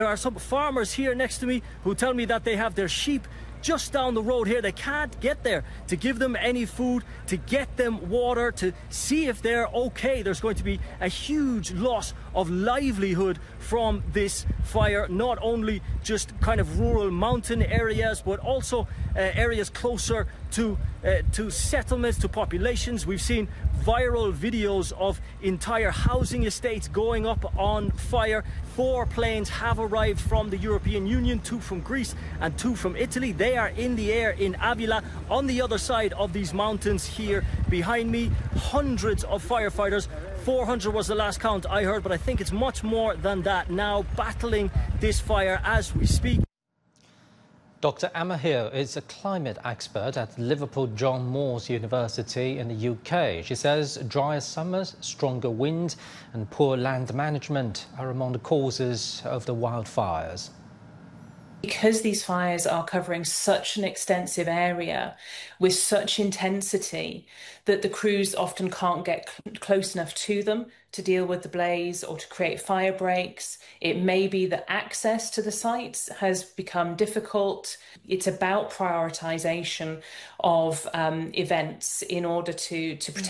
There are some farmers here next to me who tell me that they have their sheep just down the road here. They can't get there to give them any food, to get them water, to see if they're okay. There's going to be a huge loss of livelihood from this fire, not only just kind of rural mountain areas, but also areas closer to settlements, to populations. We've seen viral videos of entire housing estates going up on fire. 4 planes have arrived from the European Union, 2 from Greece and 2 from Italy. They are in the air in Avila, on the other side of these mountains here behind me. Hundreds of firefighters. 400 was the last count I heard, but I think it's much more than that now, battling this fire as we speak. Dr. Emma Hill is a climate expert at Liverpool John Moores University in the UK. She says drier summers, stronger wind and poor land management are among the causes of the wildfires. Because these fires are covering such an extensive area with such intensity that the crews often can't get close enough to them to deal with the blaze or to create fire breaks. It may be that access to the sites has become difficult. It's about prioritisation of events in order to protect